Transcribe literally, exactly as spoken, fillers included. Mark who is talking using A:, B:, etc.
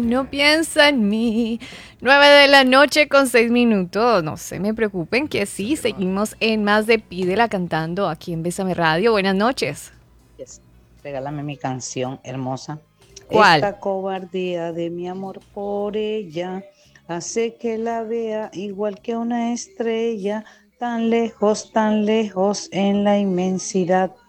A: No piensa en mí. Nueve de la noche con seis minutos. No se me preocupen que sí, seguimos en Más de Pídela cantando aquí en Bésame Radio. Buenas noches.
B: Yes. Regálame mi canción hermosa.
A: ¿Cuál?
B: Esta cobardía de mi amor por ella hace que la vea igual que una estrella, tan lejos, tan lejos en la inmensidad.